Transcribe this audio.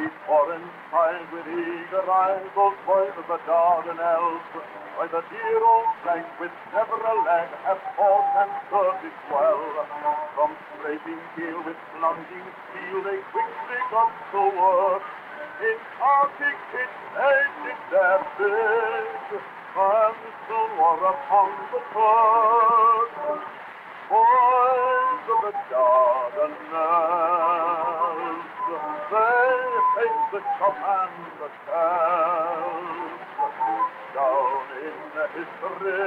Before in time with eager eyes those boys of the Dardanelles, by the dear old flank with never a lag have fought and served it well. From scraping keel with plunging steel they quickly got to work. In Arctic pits they did their bid, and soon were upon the turf. Boys of the Dardanelles, they hate the chop and the shells. Down in history